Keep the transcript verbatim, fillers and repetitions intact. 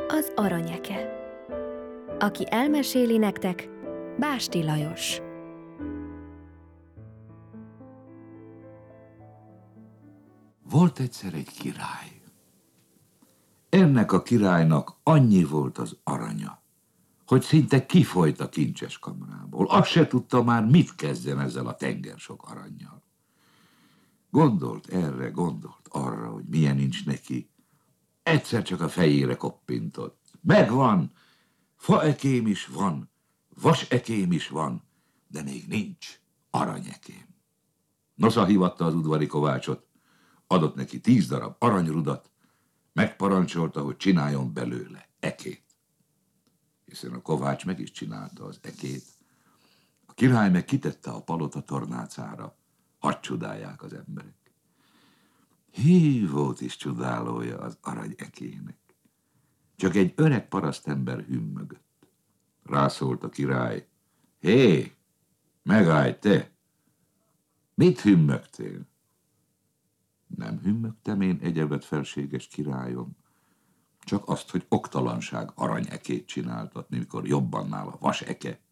Az aranyeke. Aki elmeséli nektek, Básti Lajos. Volt egyszer egy király. Ennek a királynak annyi volt az aranya, hogy szinte kifolyt a kincses kamrából. Azt se tudta már, mit kezdjen ezzel a tenger sok arannyal. Gondolt erre, gondolt arra, hogy milyen nincs neki. Egyszer csak a fejére koppintott. Megvan, faekém is van, vasekém is van, de még nincs aranyekém. Nosza hívatta az udvari kovácsot, adott neki tíz darab aranyrudat, megparancsolta, hogy csináljon belőle ekét. Hiszen a kovács meg is csinálta az ekét. A király meg kitette a palota tornácára, hadd csodálják az emberek. Hí, volt is csodálója az arany ekének. Csak egy öreg parasztember hümmögött. Rászólt a király. Hé, megállj te! Mit hümmögtél? Nem hümmögtem én egyebet, felséges királyom. Csak azt, hogy oktalanság aranyekét csináltatni, mikor jobban nála vaseke.